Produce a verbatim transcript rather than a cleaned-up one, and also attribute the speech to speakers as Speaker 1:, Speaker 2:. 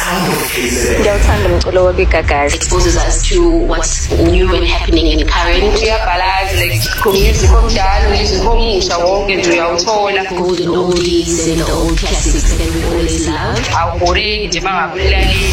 Speaker 1: Ngiyawuthanda umculo wabigagazi.
Speaker 2: Exposes us to what's new and happening and current.
Speaker 3: Uyabhalazi like music omdala music omusha wonke nje uyawuthola.
Speaker 2: Golden oldies and the old classics that we always loved.
Speaker 3: Awuboreki nje mangabulali.